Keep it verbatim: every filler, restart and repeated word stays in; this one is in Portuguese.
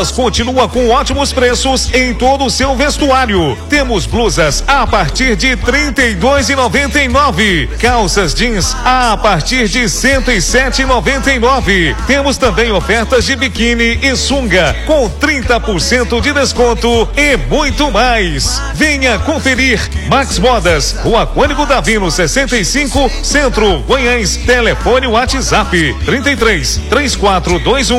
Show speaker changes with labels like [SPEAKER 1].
[SPEAKER 1] Continua com ótimos preços em todo o seu vestuário. Temos blusas a partir de trinta e dois reais e noventa e nove centavos. Calças jeans a partir de cento e sete reais e noventa e nove centavos. Temos também ofertas de biquíni e sunga com trinta por cento de desconto e muito mais. Venha conferir. Max Modas, Rua Cônigo Davino sessenta e cinco, Centro, Goiás. Telefone WhatsApp trinta e três, três quatro dois um